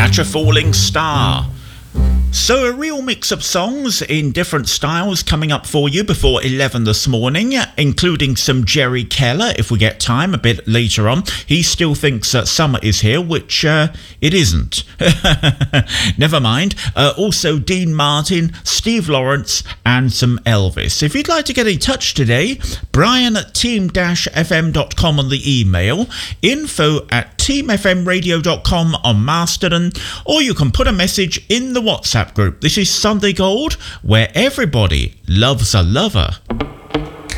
Catch a Falling Star. So a real mix of songs in different styles coming up for you before 11 this morning, including some Jerry Keller if we get time a bit later on. He still thinks that summer is here, which it isn't. Never mind. Also Dean Martin, Steve Lawrence and some Elvis. If you'd like to get in touch today, Brian at team-fm.com on the email, info@teamfmradio.com on Mastodon, or you can put a message in the WhatsApp group. This is Sunday Gold, where everybody loves a lover.